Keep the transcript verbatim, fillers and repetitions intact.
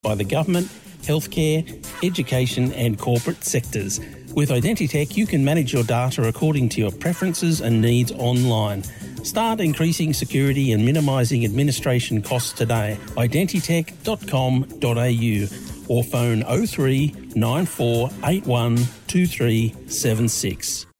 by the government, healthcare, education and corporate sectors. With Identitech, you can manage your data according to your preferences and needs online. Start increasing security and minimising administration costs today. identitech dot com dot a u or phone oh three nine four eight one two three seven six.